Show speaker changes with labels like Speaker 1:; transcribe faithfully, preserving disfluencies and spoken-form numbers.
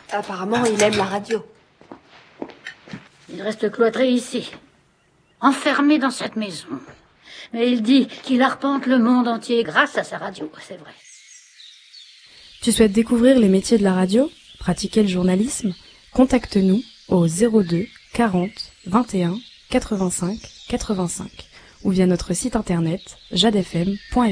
Speaker 1: Apparemment, il aime la radio.
Speaker 2: Il reste cloîtré ici, enfermé dans cette maison. Mais il dit qu'il arpente le monde entier grâce à sa radio, c'est vrai.
Speaker 3: Tu souhaites découvrir les métiers de la radio, pratiquer le journalisme? Contacte-nous au zéro deux quarante vingt et un quatre-vingt-cinq quatre-vingt-cinq ou via notre site internet jadefm point f r.